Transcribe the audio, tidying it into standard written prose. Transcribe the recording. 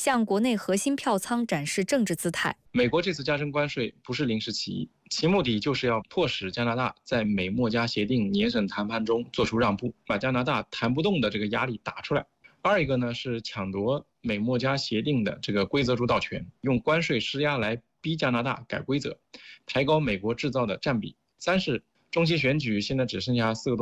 向国内核心票仓展示政治姿态。 美国这次加征关税不是临时起意，其目的就是要迫使加拿大在美墨加协定年审谈判中做出让步，把加拿大谈不动的这个压力打出来。二一个呢是抢夺美墨加协定的这个规则主导权，用关税施压来逼加拿大改规则，抬高美国制造的占比。三是中期选举现在只剩下4个多